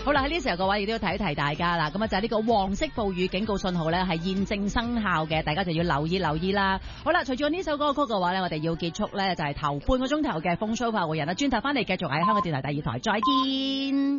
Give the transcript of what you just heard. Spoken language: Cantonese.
好啦，喺呢個時候嘅話，亦都要提一提大家啦。咁啊，就係呢個黃色暴雨警告信號咧，係現正生效嘅，大家就要留意啦。好啦，隨住呢首歌曲嘅話咧，我哋要結束咧，就係頭半個鐘頭嘅風騷快活人啦。轉頭翻嚟繼續喺香港電台第二台，再見。